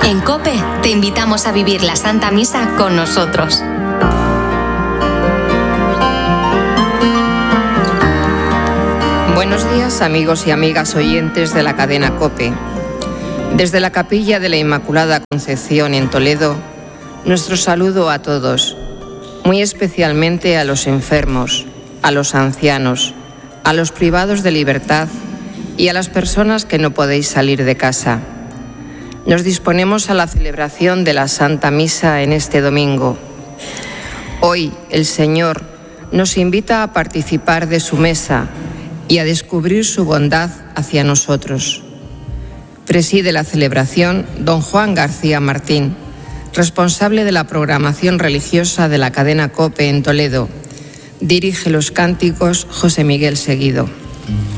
En COPE te invitamos a vivir la Santa Misa con nosotros. Buenos días, amigos y amigas oyentes de la cadena COPE. Desde la Capilla de la Inmaculada Concepción en Toledo, nuestro saludo a todos, muy especialmente a los enfermos, a los ancianos, a los privados de libertad y a las personas que no podéis salir de casa. Nos disponemos a la celebración de la Santa Misa en este domingo. Hoy el Señor nos invita a participar de su mesa y a descubrir su bondad hacia nosotros. Preside la celebración don Juan García Martín, responsable de la programación religiosa de la cadena COPE en Toledo. Dirige los cánticos José Miguel Seguido.